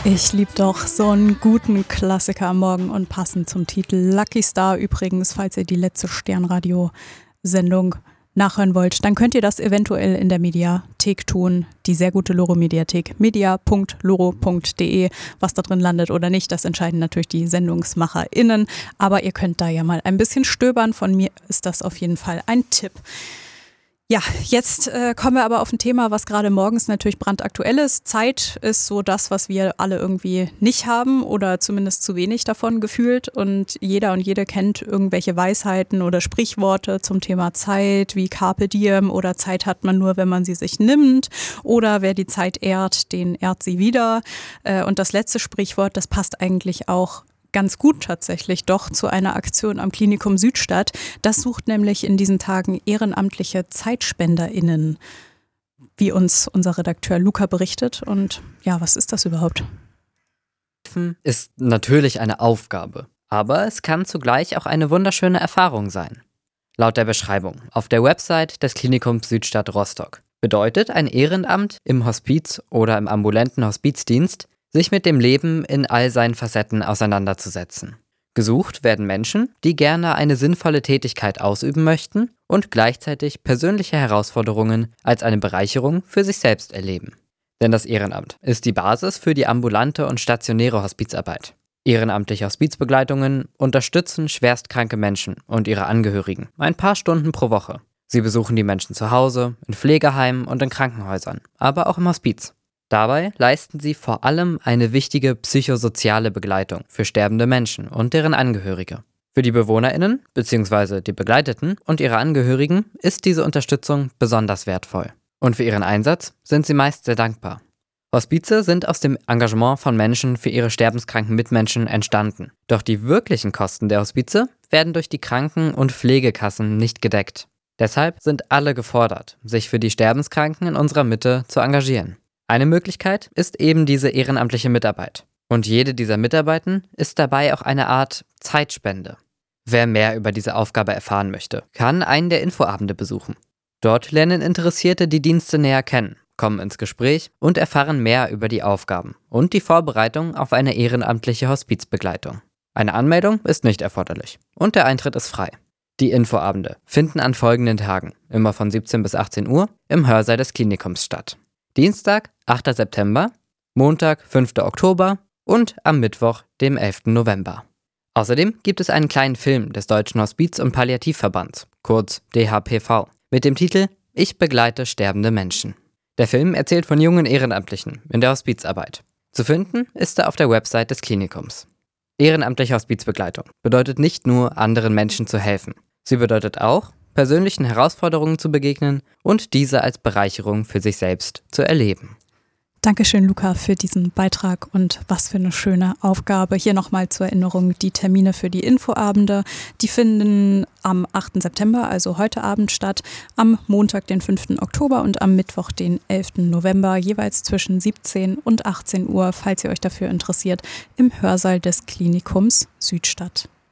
Ich liebe doch so einen guten Klassiker am Morgen und passend zum Titel Lucky Star übrigens, falls ihr die letzte Sternradio-Sendung nachhören wollt, dann könnt ihr das eventuell in der Mediathek tun, die sehr gute Loro-Mediathek, media.loro.de. Was da drin landet oder nicht, das entscheiden natürlich die SendungsmacherInnen, aber ihr könnt da ja mal ein bisschen stöbern. Von mir ist das auf jeden Fall ein Tipp. Ja, jetzt kommen wir aber auf ein Thema, was gerade morgens natürlich brandaktuell ist. Zeit ist so das, was wir alle irgendwie nicht haben oder zumindest zu wenig davon gefühlt. Und jeder und jede kennt irgendwelche Weisheiten oder Sprichworte zum Thema Zeit, wie Carpe Diem oder Zeit hat man nur, wenn man sie sich nimmt. Oder wer die Zeit ehrt, den ehrt sie wieder. Und das letzte Sprichwort, das passt eigentlich auch ganz gut tatsächlich doch zu einer Aktion am Klinikum Südstadt. Das sucht nämlich in diesen Tagen ehrenamtliche ZeitspenderInnen, wie uns unser Redakteur Luca berichtet. Und ja, was ist das überhaupt? Ist natürlich eine Aufgabe, aber es kann zugleich auch eine wunderschöne Erfahrung sein. Laut der Beschreibung auf der Website des Klinikums Südstadt Rostock bedeutet ein Ehrenamt im Hospiz oder im ambulanten Hospizdienst, sich mit dem Leben in all seinen Facetten auseinanderzusetzen. Gesucht werden Menschen, die gerne eine sinnvolle Tätigkeit ausüben möchten und gleichzeitig persönliche Herausforderungen als eine Bereicherung für sich selbst erleben. Denn das Ehrenamt ist die Basis für die ambulante und stationäre Hospizarbeit. Ehrenamtliche Hospizbegleitungen unterstützen schwerstkranke Menschen und ihre Angehörigen ein paar Stunden pro Woche. Sie besuchen die Menschen zu Hause, in Pflegeheimen und in Krankenhäusern, aber auch im Hospiz. Dabei leisten sie vor allem eine wichtige psychosoziale Begleitung für sterbende Menschen und deren Angehörige. Für die BewohnerInnen bzw. die Begleiteten und ihre Angehörigen ist diese Unterstützung besonders wertvoll. Und für ihren Einsatz sind sie meist sehr dankbar. Hospize sind aus dem Engagement von Menschen für ihre sterbenskranken Mitmenschen entstanden. Doch die wirklichen Kosten der Hospize werden durch die Kranken- und Pflegekassen nicht gedeckt. Deshalb sind alle gefordert, sich für die Sterbenskranken in unserer Mitte zu engagieren. Eine Möglichkeit ist eben diese ehrenamtliche Mitarbeit. Und jede dieser Mitarbeiten ist dabei auch eine Art Zeitspende. Wer mehr über diese Aufgabe erfahren möchte, kann einen der Infoabende besuchen. Dort lernen Interessierte die Dienste näher kennen, kommen ins Gespräch und erfahren mehr über die Aufgaben und die Vorbereitung auf eine ehrenamtliche Hospizbegleitung. Eine Anmeldung ist nicht erforderlich und der Eintritt ist frei. Die Infoabende finden an folgenden Tagen, immer von 17 bis 18 Uhr, im Hörsaal des Klinikums statt. Dienstag, 8. September, Montag, 5. Oktober und am Mittwoch, dem 11. November. Außerdem gibt es einen kleinen Film des Deutschen Hospiz- und Palliativverbands, kurz DHPV, mit dem Titel Ich begleite sterbende Menschen. Der Film erzählt von jungen Ehrenamtlichen in der Hospizarbeit. Zu finden ist er auf der Website des Klinikums. Ehrenamtliche Hospizbegleitung bedeutet nicht nur, anderen Menschen zu helfen. Sie bedeutet auch, persönlichen Herausforderungen zu begegnen und diese als Bereicherung für sich selbst zu erleben. Dankeschön, Luca, für diesen Beitrag und was für eine schöne Aufgabe. Hier nochmal zur Erinnerung die Termine für die Infoabende. Die finden am 8. September, also heute Abend statt, am Montag, den 5. Oktober und am Mittwoch, den 11. November, jeweils zwischen 17 und 18 Uhr, falls ihr euch dafür interessiert, im Hörsaal des Klinikums Südstadt.